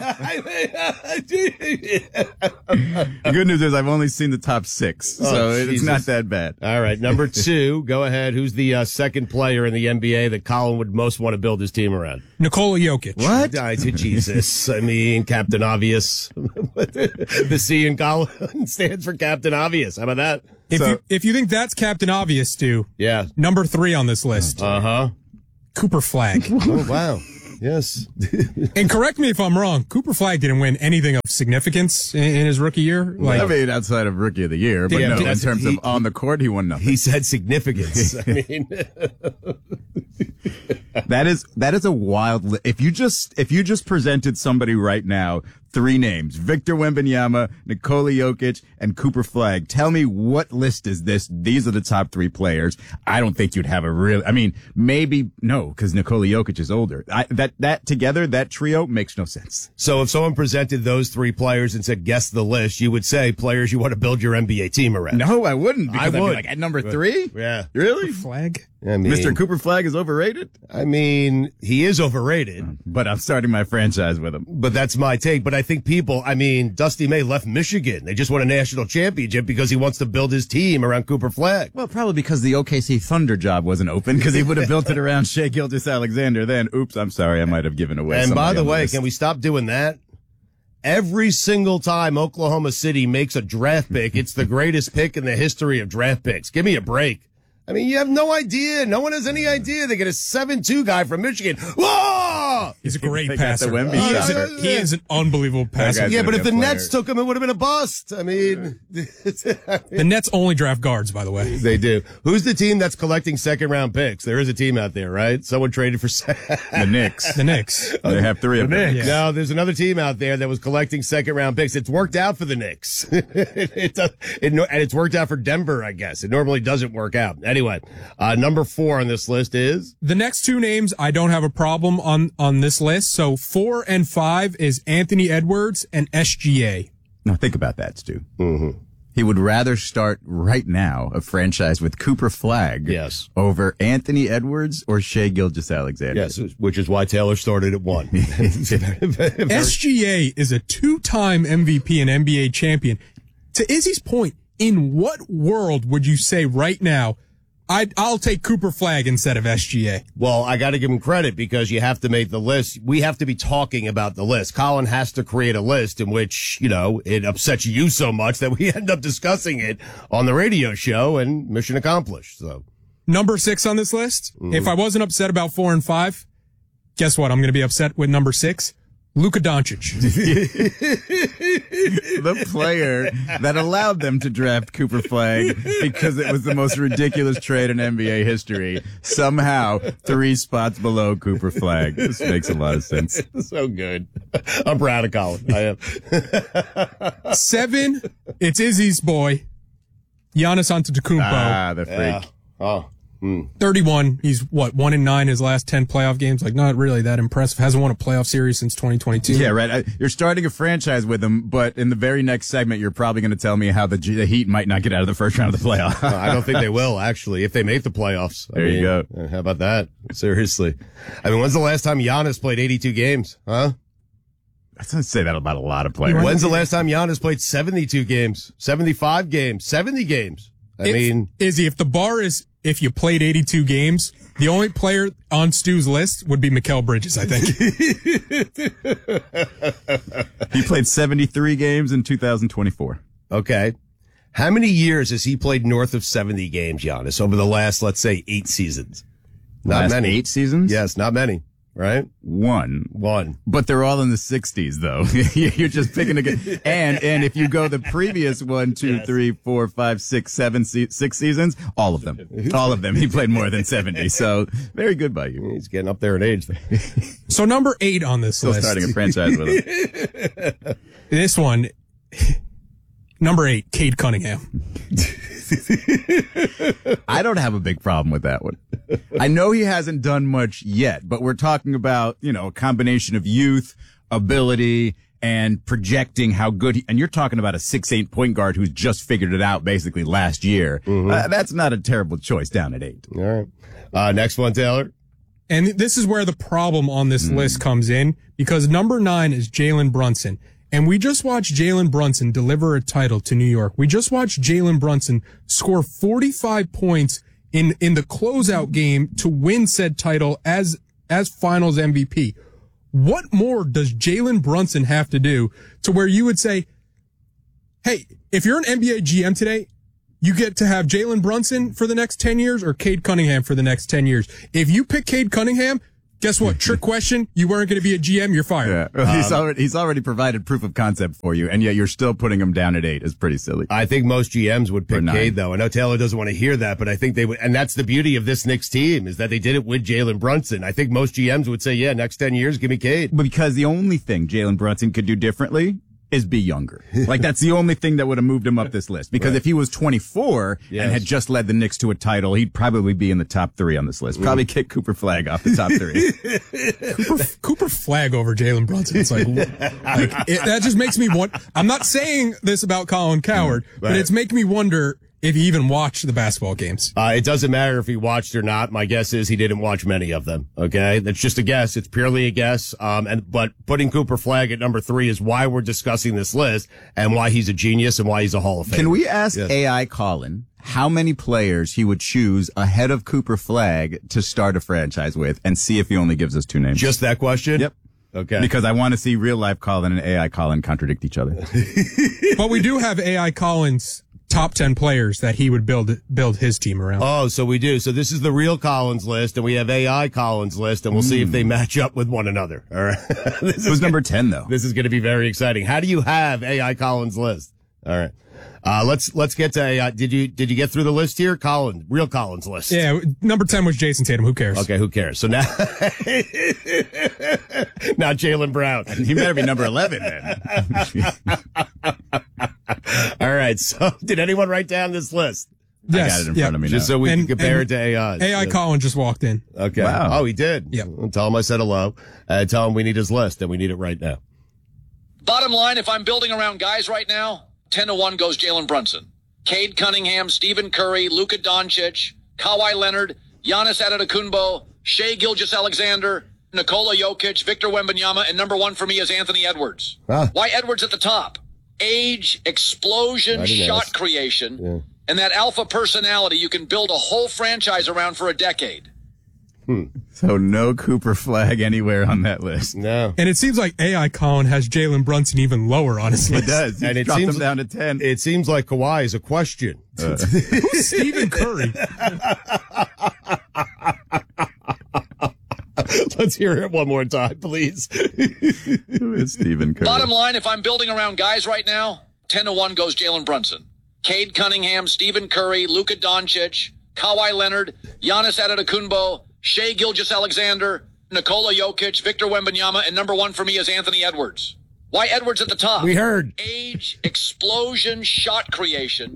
The good news is I've only seen the top 6, so it's Jesus. not that bad. All right, number 2, go ahead. Who's the second player in the NBA that Colin would most want to build his team around? Nikola Jokic. What? Jesus. I mean, Captain Obvious. The C in Colin stands for Captain Obvious. How about that? If you think that's Captain Obvious, Stu. Yeah. Number 3 on this list. Uh-huh. Cooper Flagg. Oh, wow. Yes. And correct me if I'm wrong, Cooper Flagg didn't win anything of significance in his rookie year. I mean, outside of Rookie of the Year, but no, in terms of on the court, he won nothing. He said significance. I mean, that is a wild. If you just presented somebody right now, 3 names: Victor Wembanyama, Nikola Jokic, and Cooper Flagg. Tell me what list is this? These are the top 3 players. I don't think you'd have a real. I mean, maybe no, because Nikola Jokic is older. That together, that trio makes no sense. So if someone presented those 3 players and said, guess the list, you would say players you want to build your NBA team around. No, I wouldn't. Because I would. I'd be like, at number 3? Yeah. Really? Cooper Flagg? I mean, Mr. Cooper Flagg is overrated? I mean, he is overrated. But I'm starting my franchise with him. But that's my take. But I think Dusty May left Michigan. They just won a national championship because he wants to build his team around Cooper Flagg. Well, probably because the OKC Thunder job wasn't open, because he would have built it around Shai Gilgeous-Alexander then. Oops, I'm sorry, I might have given away. And by the way, list. can we stop doing that? Every single time Oklahoma City makes a draft pick, it's the greatest pick in the history of draft picks. Give me a break. I mean, you have no idea. No one has any idea. They get a 7'2" guy from Michigan. Whoa! He's a great They got passer. the Wemby He is an unbelievable passer. Yeah, but if the player. Nets took him, it would have been a bust. I mean, The Nets only draft guards, by the way. they do. Who's the team that's collecting second-round picks? There is a team out there, right? Someone traded for the Knicks. The Knicks. They have 3 of them. Yeah. No, there's another team out there that was collecting second-round picks. It's worked out for the Knicks. And it's worked out for Denver, I guess. It normally doesn't work out. Anyway, number 4 on this list is? The next 2 names, I don't have a problem on this list. So 4 and 5 is Anthony Edwards and SGA. Now think about that, Stu. Mm-hmm. He would rather start right now a franchise with Cooper Flagg over Anthony Edwards or Shai Gilgeous-Alexander. Yes, which is why Taylor started at 1. SGA is a 2-time MVP and NBA champion. To Izzy's point, in what world would you say right now, I'll take Cooper Flagg instead of SGA? Well, I got to give him credit because you have to make the list. We have to be talking about the list. Colin has to create a list in which, it upsets you so much that we end up discussing it on the radio show, and mission accomplished. So, Number 6 on this list. If I wasn't upset about 4 and 5, guess what? I'm going to be upset with number 6. Luka Doncic. The player that allowed them to draft Cooper Flagg because it was the most ridiculous trade in NBA history. Somehow 3 spots below Cooper Flagg. This makes a lot of sense. So good. I'm proud of Colin. I am. 7, it's Izzy's boy, Giannis Antetokounmpo. Ah, the freak. Yeah. Oh. 31. He's 1-9 his last 10 playoff games. Like, not really that impressive. Hasn't won a playoff series since 2022. Yeah, right. You're starting a franchise with him, but in the very next segment, you're probably going to tell me how the Heat might not get out of the first round of the playoffs. I don't think they will, actually, if they make the playoffs. There you go. How about that? Seriously. I mean, when's the last time Giannis played 82 games? Huh? I don't say that about a lot of players. When's the last time Giannis played 72 games, 75 games, 70 games? Izzy, if the bar is if you played 82 games, the only player on Stu's list would be Mikal Bridges, I think. He played 73 games in 2024. Okay. How many years has he played north of 70 games, Giannis, over the last, let's say, 8 seasons? Not Last many. 8 seasons? Yes, not many. Right? One. But they're all in the 60s, though. You're just picking a good. And if you go the previous 1, 2, 3, 4, 5, 6, 7, 6 seasons, all of them. All of them. He played more than 70. So very good by you. He's getting up there in age. So number 8 on this Still list. starting a franchise with him. This one, Number 8, Cade Cunningham. I don't have a big problem with that one. I know he hasn't done much yet, but we're talking about, a combination of youth, ability, and projecting how good and you're talking about a 6'8" point guard who's just figured it out basically last year. Mm-hmm. That's not a terrible choice down at 8. All right. Next one, Taylor. And this is where the problem on this list comes in, because number 9 is Jalen Brunson. And we just watched Jalen Brunson deliver a title to New York. We just watched Jalen Brunson score 45 points in the closeout game to win said title as finals MVP. What more does Jalen Brunson have to do to where you would say, hey, if you're an NBA GM today, you get to have Jalen Brunson for the next 10 years or Cade Cunningham for the next 10 years. If you pick Cade Cunningham, guess what? Trick question. You weren't going to be a GM. You're fired. Yeah. He's already provided proof of concept for you, and yet you're still putting him down at 8. Is pretty silly. I think most GMs would pick Cade, though. I know Taylor doesn't want to hear that, but I think they would. And that's the beauty of this Knicks team, is that they did it with Jalen Brunson. I think most GMs would say, yeah, next 10 years, give me Cade. But because the only thing Jalen Brunson could do differently is be younger. Like, that's the only thing that would have moved him up this list. Because if he was 24 and had just led the Knicks to a title, he'd probably be in the top 3 on this list. Probably kick Cooper Flagg off the top 3. Cooper Flagg over Jalen Brunson. It's that just makes me want. I'm not saying this about Colin Cowherd, but it's making me wonder if he even watched the basketball games. It doesn't matter if he watched or not. My guess is he didn't watch many of them. Okay. That's just a guess. It's purely a guess. But putting Cooper Flagg at number 3 is why we're discussing this list and why he's a genius and why he's a Hall of Famer. Can we ask AI Colin how many players he would choose ahead of Cooper Flagg to start a franchise with and see if he only gives us 2 names? Just that question? Yep. Okay. Because I want to see real life Colin and AI Colin contradict each other. But we do have AI Colin's top 10 players that he would build his team around. Oh, so we do. So this is the real Collins list, and we have AI Collins list, and we'll see if they match up with one another. All right. This was number 10, though. This is going to be very exciting. How do you have AI Collins list? All right. Let's get to AI. Did you get through the list here? Real Collins list. Yeah. Number 10 was Jason Tatum. Who cares? Okay. Who cares? So now, now Jaylen Brown. He better be number 11 then. All right. So did anyone write down this list? Yes. I got it in front of me just now. so we can compare it to AI. AI Colin just walked in. Okay. Wow. Oh, he did? Yeah. Tell him I said hello. Tell him we need his list, and we need it right now. Bottom line, if I'm building around guys right now, 10-1 goes Jalen Brunson. Cade Cunningham, Stephen Curry, Luka Doncic, Kawhi Leonard, Giannis Antetokounmpo, Shai Gilgeous-Alexander, Nikola Jokic, Victor Wembanyama, and number 1 for me is Anthony Edwards. Why Edwards at the top? Age, explosion, shot creation, and that alpha personality you can build a whole franchise around for a decade. So no Cooper Flagg anywhere on that list. No. And it seems like AI Colin has Jalen Brunson even lower on his list. It does. And it dropped seems him down to 10. It seems like Kawhi is a question. Who's Stephen Curry? Let's hear it one more time, please. Who is Stephen Curry? Bottom line, if I'm building around guys right now, 10-1 goes Jalen Brunson. Cade Cunningham, Stephen Curry, Luka Doncic, Kawhi Leonard, Giannis Antetokounmpo, Shai Gilgeous-Alexander, Nikola Jokic, Victor Wembanyama, and number 1 for me is Anthony Edwards. Why Edwards at the top? We heard. Age, explosion, shot creation.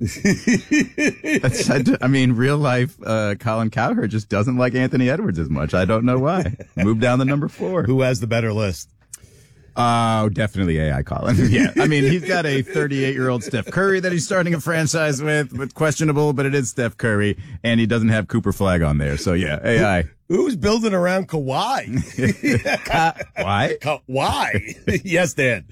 Real life Colin Cowherd just doesn't like Anthony Edwards as much. I don't know why. Move down to number 4. Who has the better list? Oh, definitely AI Colin. Yeah. He's got a 38-year-old Steph Curry that he's starting a franchise with, but questionable, but it is Steph Curry, and he doesn't have Cooper Flagg on there. So, yeah, AI. Who's building around Kawhi? Why? Why? Yes, Dan.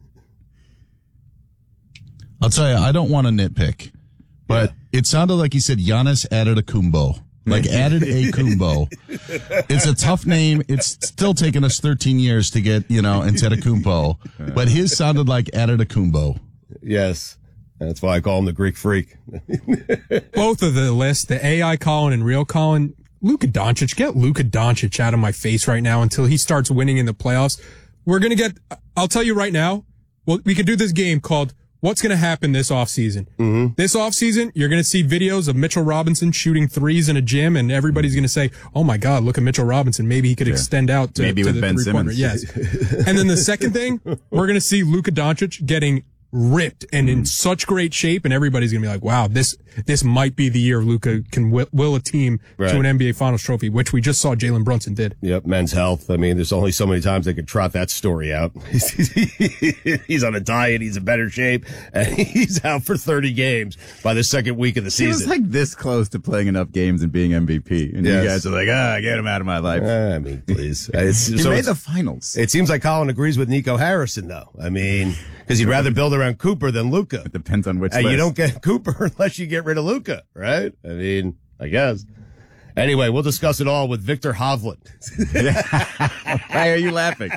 I'll tell you, I don't want to nitpick, but it sounded like he said Giannis Antetokounmpo. Like added a Kumbo. It's a tough name. It's still taken us 13 years to get, Antetokounmpo. But his sounded like added a Kumbo. Yes. That's why I call him the Greek freak. Both of the lists, the AI Colin and real Colin, Luka Doncic. Get Luka Doncic out of my face right now until he starts winning in the playoffs. I'll tell you right now, we could do this game called What's going to happen this offseason? Mm-hmm. This offseason, you're going to see videos of Mitchell Robinson shooting threes in a gym, and everybody's going to say, oh, my God, look at Mitchell Robinson. Maybe he could extend out to with the Ben three-pointer. Simmons. Yes. And then the second thing, we're going to see Luka Doncic getting ripped and in such great shape, and everybody's going to be like, wow, this might be the year Luka can will a team to an NBA Finals trophy, which we just saw Jalen Brunson did. Yep, men's health. I mean, there's only so many times they could trot that story out. He's on a diet, he's in better shape, and he's out for 30 games by the second week of the season. He was like this close to playing enough games and being MVP, and you guys are like, get him out of my life. I mean, please. He made the finals. It seems like Colin agrees with Nico Harrison, though. I mean, because he'd rather build around Cooper than Luka. It depends on which and list. You don't get Cooper unless you get rid of Luka, right? I mean, I guess. Anyway, we'll discuss it all with Victor Hovland. Why are you laughing?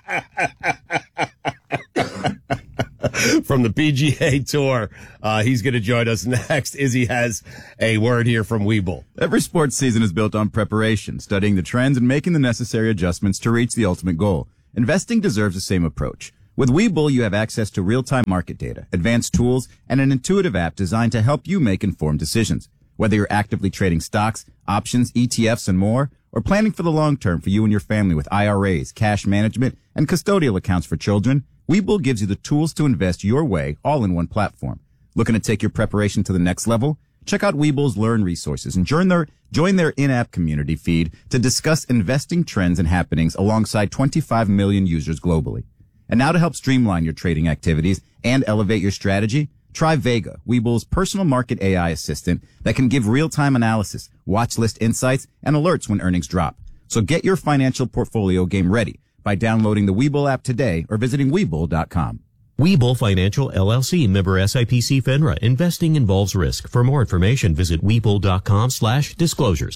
From the PGA Tour. He's going to join us next. Izzy has a word here from Webull. Every sports season is built on preparation, studying the trends and making the necessary adjustments to reach the ultimate goal. Investing deserves the same approach. With Webull, you have access to real-time market data, advanced tools, and an intuitive app designed to help you make informed decisions. Whether you're actively trading stocks, options, ETFs, and more, or planning for the long term for you and your family with IRAs, cash management, and custodial accounts for children, Webull gives you the tools to invest your way all in one platform. Looking to take your preparation to the next level? Check out Webull's Learn resources and join their in-app community feed to discuss investing trends and happenings alongside 25 million users globally. And now to help streamline your trading activities and elevate your strategy, try Vega, Webull's personal market AI assistant that can give real-time analysis, watch list insights, and alerts when earnings drop. So get your financial portfolio game ready by downloading the Webull app today or visiting Webull.com. Webull Financial LLC, member SIPC FINRA. Investing involves risk. For more information, visit Webull.com/disclosures.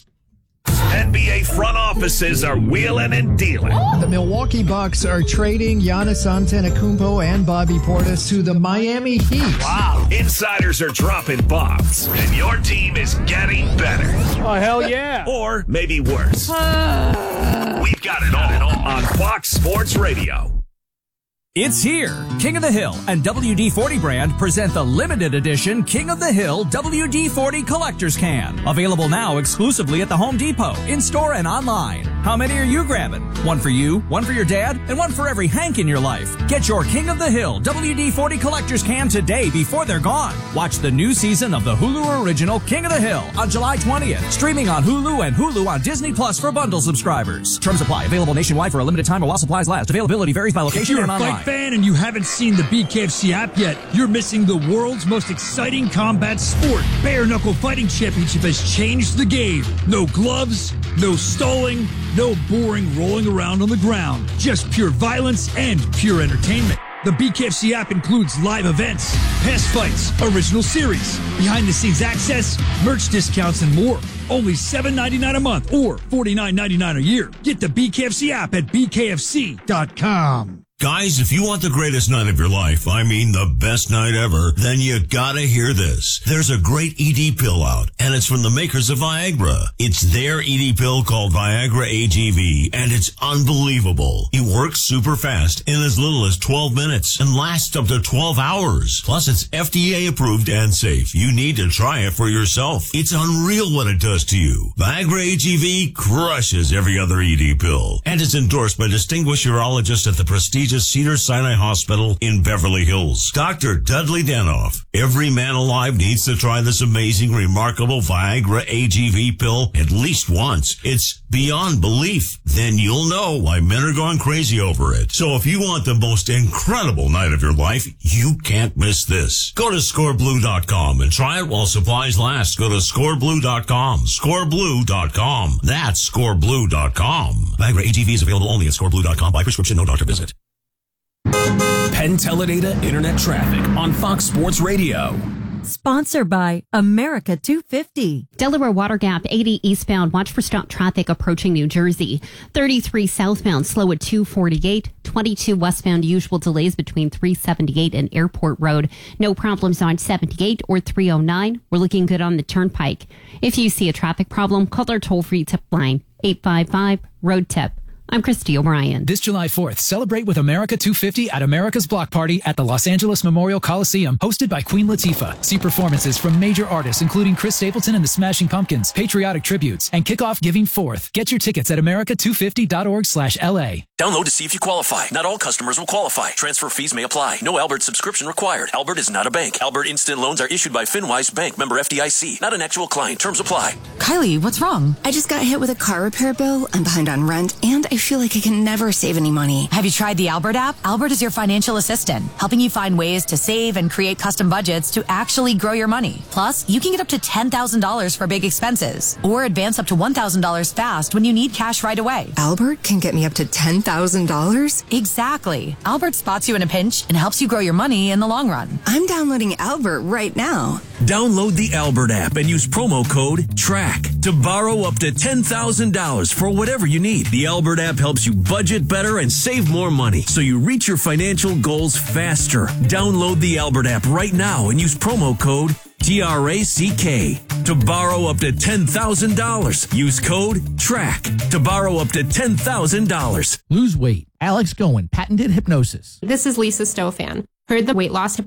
NBA front offices are wheeling and dealing. The Milwaukee Bucks are trading Giannis Antetokounmpo and Bobby Portis to the Miami Heat. Wow. Insiders are dropping bombs, and your team is getting better. Oh, hell yeah. Or maybe worse. We've got it all on Fox Sports Radio. It's here. King of the Hill and WD-40 brand present the limited edition King of the Hill WD-40 Collector's Can. Available now exclusively at the Home Depot, in-store and online. How many are you grabbing? One for you, one for your dad, and one for every Hank in your life. Get your King of the Hill WD-40 Collector's Can today before they're gone. Watch the new season of the Hulu original King of the Hill on July 20th. Streaming on Hulu and Hulu on Disney Plus for bundle subscribers. Terms apply. Available nationwide for a limited time while supplies last. Availability varies by location and online. Fan and you haven't seen the BKFC app yet, you're missing the world's most exciting combat sport. Bare Knuckle Fighting Championship has changed the game. No gloves, no stalling, no boring rolling around on the ground. Just pure violence and pure entertainment. The BKFC app includes live events, past fights, original series, behind-the-scenes access, merch discounts, and more. Only $7.99 a month or $49.99 a year. Get the BKFC app at bkfc.com. Guys, if you want the greatest night of your life, I mean the best night ever, then you gotta hear this. There's a great ED pill out, and it's from the makers of Viagra. It's their ED pill called Viagra AGV, and it's unbelievable. It works super fast in as little as 12 minutes and lasts up to 12 hours. Plus, it's FDA approved and safe. You need to try it for yourself. It's unreal what it does to you. Viagra AGV crushes every other ED pill, and it's endorsed by distinguished urologists at the prestigious Cedars-Sinai Hospital in Beverly Hills. Dr. Dudley Danoff. Every man alive needs to try this amazing, remarkable Viagra AGV pill at least once. It's beyond belief. Then you'll know why men are going crazy over it. So if you want the most incredible night of your life, you can't miss this. Go to scoreblue.com and try it while supplies last. Go to scoreblue.com. Scoreblue.com. That's scoreblue.com. Viagra AGV is available only at scoreblue.com by prescription, no doctor visit. Penn Teledata Internet Traffic on Fox Sports Radio. Sponsored by America 250. Delaware Water Gap 80 eastbound. Watch for stop traffic approaching New Jersey. 33 southbound slow at 248. 22 westbound usual delays between 378 and Airport Road. No problems on 78 or 309. We're looking good on the Turnpike. If you see a traffic problem, call our toll-free tip line 855-ROAD-TIP. I'm Christy O'Brien. This July 4th, celebrate with America 250 at America's Block Party at the Los Angeles Memorial Coliseum, hosted by Queen Latifah. See performances from major artists including Chris Stapleton and the Smashing Pumpkins, patriotic tributes, and kick off Giving Forth. Get your tickets at america250.org/LA. Download to see if you qualify. Not all customers will qualify. Transfer fees may apply. No Albert subscription required. Albert is not a bank. Albert Instant Loans are issued by FinWise Bank, member FDIC. Not an actual client. Terms apply. Kylie, what's wrong? I just got hit with a car repair bill. I'm behind on rent, and I feel like I can never save any money. Have you tried the Albert app? Albert is your financial assistant, helping you find ways to save and create custom budgets to actually grow your money. Plus, you can get up to $10,000 for big expenses, or advance up to $1,000 fast when you need cash right away. Albert can get me up to $10,000? Exactly. Albert spots you in a pinch and helps you grow your money in the long run. I'm downloading Albert right now. Download the Albert app and use promo code TRACK to borrow up to $10,000 for whatever you need. The Albert app helps you budget better and save more money so you reach your financial goals faster. Download the Albert app right now and use promo code TRACK to borrow up to $10,000. Use code TRACK to borrow up to $10,000. Lose weight. Alex Goen, patented hypnosis. This is Lisa Stofan. Heard the weight loss